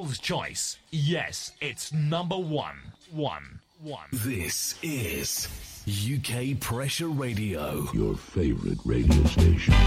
People's choice. Yes, it's number one. This is UK Pressure Radio, your favorite radio station.